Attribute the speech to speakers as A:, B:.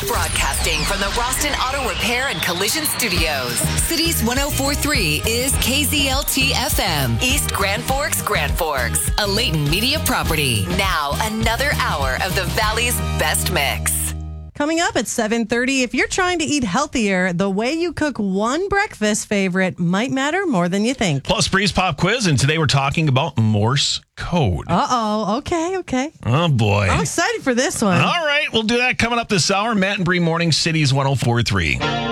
A: Broadcasting from the Roston Auto Repair and Collision Studios. Cities 104.3 is KZLT FM. East Grand Forks, a Leighton Media property. Now, another hour of the Valley's best mix.
B: Coming up at 7:30, if you're trying to eat healthier, the way you cook one breakfast favorite might matter more than you think.
C: Plus, Breeze Pop quiz, and today we're talking about Morse code.
B: Uh-oh. Okay.
C: Oh, boy.
B: I'm excited for this one.
C: All right, we'll do that coming up this hour. Matt and Bree Morning, Cities 104.3.